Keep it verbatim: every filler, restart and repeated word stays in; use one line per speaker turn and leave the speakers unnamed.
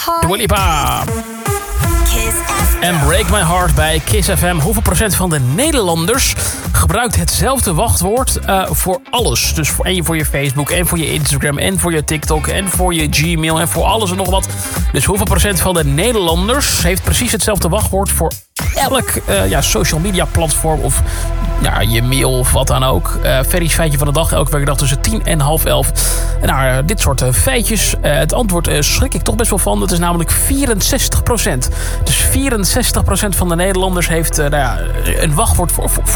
heart.
Dua Lipa.
Kiss F M.
En Break My Heart bij Kiss F M. Hoeveel procent van de Nederlanders gebruikt hetzelfde wachtwoord uh, voor alles? Dus voor, en voor je Facebook, en voor je Instagram, en voor je TikTok, en voor je Gmail, en voor alles en nog wat. Dus hoeveel procent van de Nederlanders heeft precies hetzelfde wachtwoord voor elk uh, ja, social media platform of ja, je mail of wat dan ook. Uh, Ferry's feitje van de dag, elke werkdag tussen tien en half elf. Nou, uh, dit soort uh, feitjes. Uh, het antwoord uh, schrik ik toch best wel van. Dat is namelijk vierenzestig procent. Dus vierenzestig procent van de Nederlanders heeft uh, nou ja, een wachtwoord voor, voor